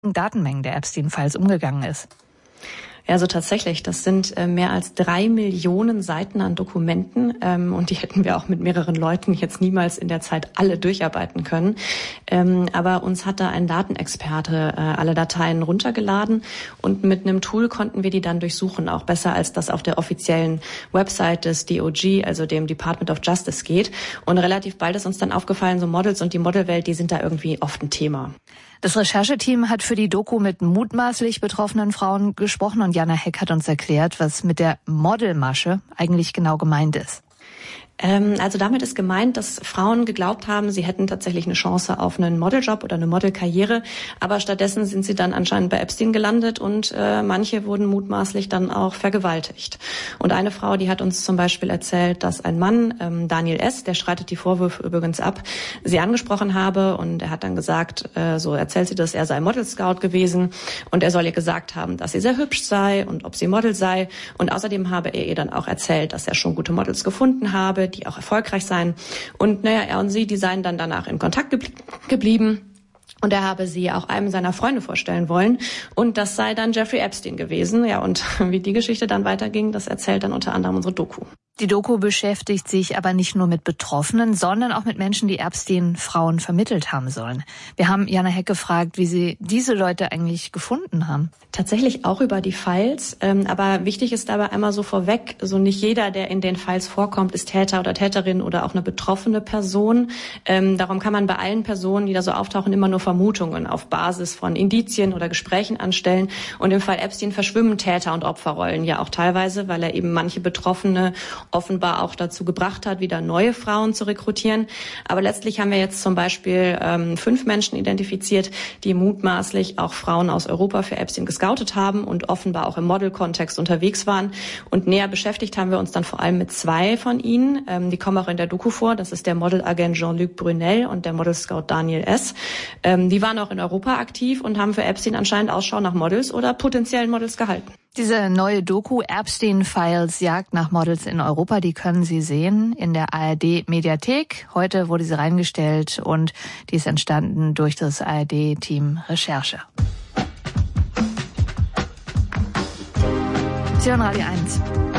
Datenmengen der Epstein-Files umgegangen ist. Ja, also tatsächlich, das sind mehr als 3 Millionen Seiten an Dokumenten und die hätten wir auch mit mehreren Leuten jetzt niemals in der Zeit alle durcharbeiten können. Aber uns hat da ein Datenexperte alle Dateien runtergeladen und mit einem Tool konnten wir die dann durchsuchen, auch besser als das auf der offiziellen Website des DOJ, also dem Department of Justice geht. Und relativ bald ist uns dann aufgefallen, so Models und die Modelwelt, die sind da irgendwie oft ein Thema. Das Rechercheteam hat für die Doku mit mutmaßlich betroffenen Frauen gesprochen und Jana Heck hat uns erklärt, was mit der Modelmasche eigentlich genau gemeint ist. Also damit ist gemeint, dass Frauen geglaubt haben, sie hätten tatsächlich eine Chance auf einen Modeljob oder eine Modelkarriere, aber stattdessen sind sie dann anscheinend bei Epstein gelandet und manche wurden mutmaßlich dann auch vergewaltigt. Und eine Frau, die hat uns zum Beispiel erzählt, dass ein Mann, Daniel S., der streitet die Vorwürfe übrigens ab, sie angesprochen habe und er hat dann gesagt, so erzählt sie das, er sei Model Scout gewesen und er soll ihr gesagt haben, dass sie sehr hübsch sei und ob sie Model sei und außerdem habe er ihr dann auch erzählt, dass er schon gute Models gefunden habe, die auch erfolgreich seien. Und er und sie, die seien dann danach in Kontakt geblieben. Und er habe sie auch einem seiner Freunde vorstellen wollen. Und das sei dann Jeffrey Epstein gewesen. Ja, und wie die Geschichte dann weiterging, das erzählt dann unter anderem unsere Doku. Die Doku beschäftigt sich aber nicht nur mit Betroffenen, sondern auch mit Menschen, die Epstein Frauen vermittelt haben sollen. Wir haben Jana Heck gefragt, wie sie diese Leute eigentlich gefunden haben. Tatsächlich auch über die Files, aber wichtig ist dabei einmal so vorweg, so nicht jeder, der in den Files vorkommt, ist Täter oder Täterin oder auch eine betroffene Person. Darum kann man bei allen Personen, die da so auftauchen, immer nur Vermutungen auf Basis von Indizien oder Gesprächen anstellen. Und im Fall Epstein verschwimmen Täter- und Opferrollen ja auch teilweise, weil er eben manche Betroffene offenbar auch dazu gebracht hat, wieder neue Frauen zu rekrutieren. Aber letztlich haben wir jetzt zum Beispiel 5 Menschen identifiziert, die mutmaßlich auch Frauen aus Europa für Epstein gescoutet haben und offenbar auch im Model-Kontext unterwegs waren. Und näher beschäftigt haben wir uns dann vor allem mit 2 von ihnen. Die kommen auch in der Doku vor. Das ist der Modelagent Jean-Luc Brunel und der Model-Scout Daniel S. Die waren auch in Europa aktiv und haben für Epstein anscheinend Ausschau nach Models oder potenziellen Models gehalten. Diese neue Doku Epstein-Files Jagd nach Models in Europa, die können Sie sehen in der ARD-Mediathek. Heute wurde sie reingestellt und die ist entstanden durch das ARD-Team Recherche. Sie hören Radio 1.